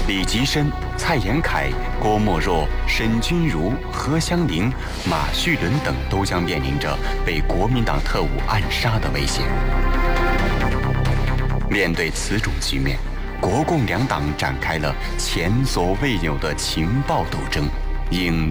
李吉深、蔡延闿、郭沫若、沈钧儒、何香凝、马叙伦等都将面临着被国民党特务暗杀的危险。面对此种局面，国共两党展开了前所未有的情报斗争。